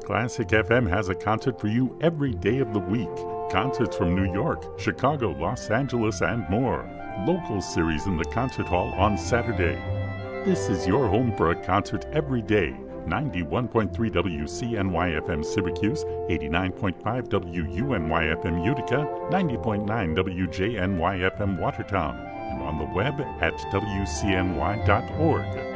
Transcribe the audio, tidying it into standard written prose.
Classic FM has a concert for you every day of the week. Concerts from New York, Chicago, Los Angeles, and more. Local series in the concert hall on Saturday. This is your home for a concert every day. 91.3 WCNY-FM Syracuse, 89.5 WUNY-FM Utica, 90.9 WJNY-FM Watertown, and on the web at WCNY.org.